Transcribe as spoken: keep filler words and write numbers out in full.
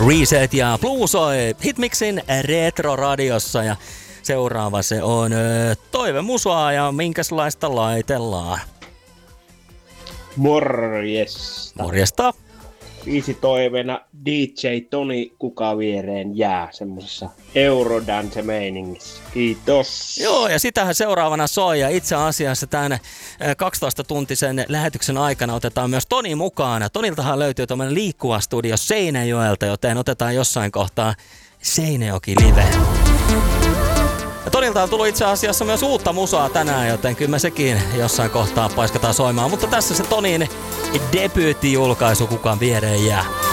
Reset ja Blue soi Hitmixin Retro-radiossa ja seuraava se on ö, toivemusaa ja minkäslaista laitellaan. Morjesta. Morjesta. Viisi toiveena D J Toni Kuka viereen jää semmosessa Eurodance-meiningissä. Kiitos. Joo, ja sitähän seuraavana soi ja itse asiassa tämän kaksitoista-tuntisen lähetyksen aikana otetaan myös Toni mukaan. Toniltahan löytyy tuommoinen liikkuva studio Seinäjoelta, joten otetaan jossain kohtaa Seinäjoki live. Ja Tonilta on tullut itse asiassa myös uutta musaa tänään, joten kyllä me sekin jossain kohtaa paiskataan soimaan. Mutta tässä se Tonin debyyttijulkaisu Kukaan viereen jää.